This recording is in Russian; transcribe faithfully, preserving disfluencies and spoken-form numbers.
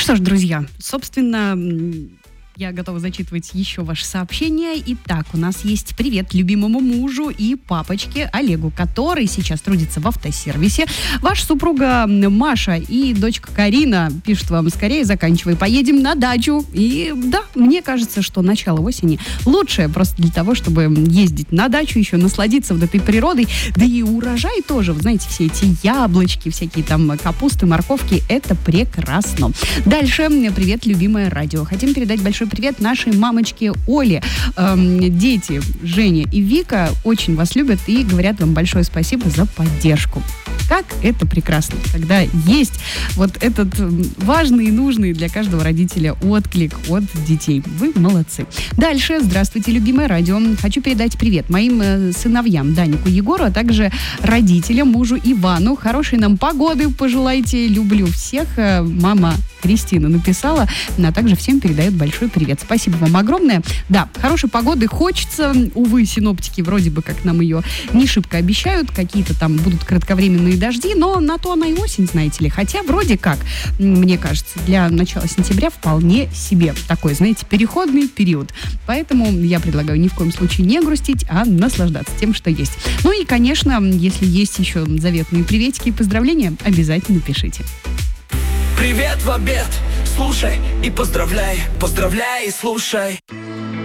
что ж, друзья, собственно, я готова зачитывать еще ваши сообщения. Итак, у нас есть привет любимому мужу и папочке Олегу, который сейчас трудится в автосервисе. Ваша супруга Маша и дочка Карина пишут вам: скорее заканчивай, поедем на дачу. И да, мне кажется, что начало осени лучшее просто для того, чтобы ездить на дачу, еще насладиться вот этой природой. Да и урожай тоже, вы знаете, все эти яблочки, всякие там капусты, морковки, это прекрасно. Дальше, привет, любимое радио. Хотим передать большой привет нашей мамочке Оле. Эм, дети Женя и Вика очень вас любят и говорят вам большое спасибо за поддержку. Как это прекрасно, когда есть вот этот важный и нужный для каждого родителя отклик от детей. Вы молодцы. Дальше. Здравствуйте, любимое радио. Хочу передать привет моим э, сыновьям Данику, Егору, а также родителям, мужу Ивану. Хорошей нам погоды пожелайте. Люблю всех. Э, мама Кристина написала, а также всем передает большой привет. Спасибо вам огромное. Да, хорошей погоды хочется. Увы, синоптики вроде бы как нам ее не шибко обещают. Какие-то там будут кратковременные дожди, но на то она и осень, знаете ли. Хотя вроде как, мне кажется, для начала сентября вполне себе такой, знаете, переходный период. Поэтому я предлагаю ни в коем случае не грустить, а наслаждаться тем, что есть. Ну и, конечно, если есть еще заветные приветики и поздравления, обязательно пишите. Привет в обед, слушай и поздравляй, поздравляй и слушай.